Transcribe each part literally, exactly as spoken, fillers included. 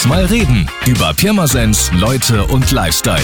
Lass mal reden über Pirmasens, Leute und Lifestyle.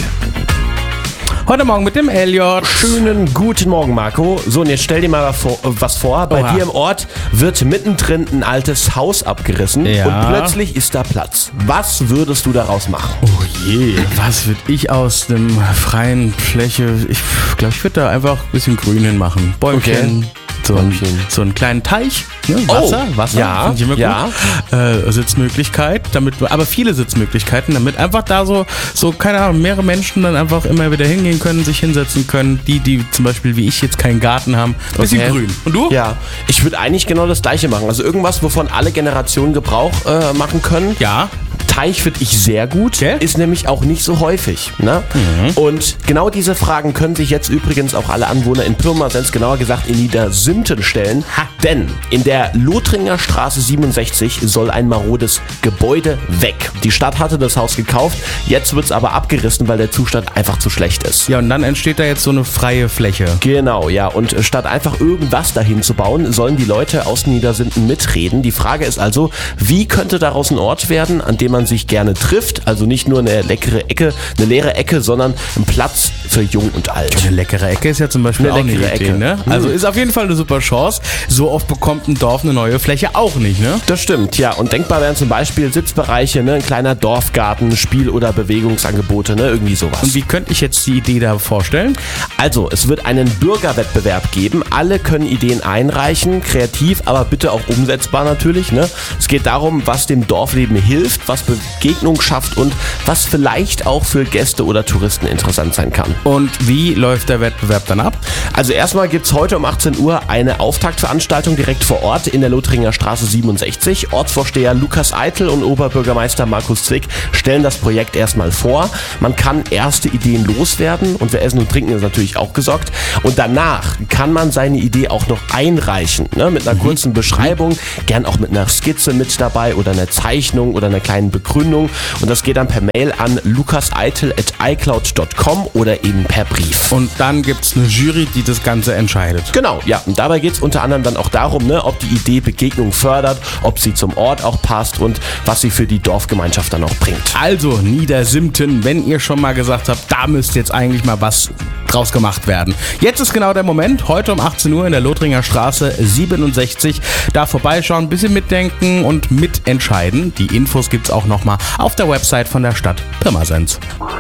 Heute Morgen mit dem Elliot. Schönen guten Morgen, Marco. So, und jetzt stell dir mal was vor. Bei Oha. dir im Ort wird mittendrin ein altes Haus abgerissen Ja. und plötzlich ist da Platz. Was würdest du daraus machen? Oh je, was würde ich aus dem freien Fläche... Ich glaube, ich würde da einfach ein bisschen Grün hinmachen. Bäumchen. Okay. So, ein, Bäumchen. so einen kleinen Teich, ne? Wasser, Oh, Wasser, ja, finde ich immer ja. gut. Äh, Sitzmöglichkeit, damit, aber viele Sitzmöglichkeiten, damit einfach da so, so, keine Ahnung, mehrere Menschen dann einfach immer wieder hingehen können, sich hinsetzen können. Die, die zum Beispiel wie ich jetzt keinen Garten haben, bisschen Okay. grün. Und du? Ja, ich würde eigentlich genau das Gleiche machen. Also irgendwas, wovon alle Generationen Gebrauch äh, machen können. Ja. Teich finde ich sehr gut, Okay. ist nämlich auch nicht so häufig. Ne? Und genau diese Fragen können sich jetzt übrigens auch alle Anwohner in Pirmasens, genauer gesagt in Niedersünten stellen. Ha. Denn in der Lothringer Straße siebenundsechzig soll ein marodes Gebäude weg. Die Stadt hatte das Haus gekauft, jetzt wird es aber abgerissen, weil der Zustand einfach zu schlecht ist. Ja, und dann entsteht da jetzt so eine freie Fläche. Genau, ja. Und statt einfach irgendwas dahin zu bauen, sollen die Leute aus Niedersünten mitreden. Die Frage ist also, wie könnte daraus ein Ort werden, an dem man sich gerne trifft? Also nicht nur eine leckere Ecke, eine leere Ecke, sondern ein Platz für Jung und Alt. Eine leckere Ecke ist ja zum Beispiel Eine auch eine leckere Idee, Ecke. ne? Also ist auf jeden Fall eine super Chance. So oft bekommt ein Dorf eine neue Fläche auch nicht, ne? Das stimmt, ja. Und denkbar wären zum Beispiel Sitzbereiche, ne? Ein kleiner Dorfgarten, Spiel- oder Bewegungsangebote, ne? Irgendwie sowas. Und wie könnte ich jetzt die Idee da vorstellen? Also, es wird einen Bürgerwettbewerb geben. Alle können Ideen einreichen, kreativ, aber bitte auch umsetzbar natürlich. Ne? Es geht darum, was dem Dorfleben hilft, was Begegnung schafft und was vielleicht auch für Gäste oder Touristen interessant sein kann. Und wie läuft der Wettbewerb dann ab? Also erstmal gibt es heute um achtzehn Uhr eine Auftaktveranstaltung direkt vor Ort in der Lothringer Straße siebenundsechzig. Ortsvorsteher Lukas Eitel und Oberbürgermeister Markus Zwick stellen das Projekt erstmal vor. Man kann erste Ideen loswerden und für Essen und Trinken ist natürlich auch gesorgt. Und danach kann man seine Idee auch noch einreichen, ne, mit einer kurzen Beschreibung, gern auch mit einer Skizze mit dabei oder einer Zeichnung oder einer kleinen Begründung. Und das geht dann per Mail an lukaseitel at icloud dot com oder eben per Brief. Und dann gibt es eine Jury, die das Ganze entscheidet. Genau, ja. Und dabei geht es unter anderem dann auch darum, ne, ob die Idee Begegnung fördert, ob sie zum Ort auch passt und was sie für die Dorfgemeinschaft dann auch bringt. Also Niedersünten, wenn ihr schon mal gesagt habt, da müsste jetzt eigentlich mal was draus gemacht werden. Jetzt ist genau der Moment, heute um achtzehn Uhr in der Lothringer Straße siebenundsechzig. Da vorbeischauen, ein bisschen mitdenken und mitentscheiden. Die Infos gibt's auch nochmal auf der Website von der Stadt Pirmasens.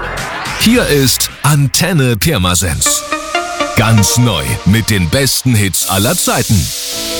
Hier ist Antenne Pirmasens. Ganz neu mit den besten Hits aller Zeiten.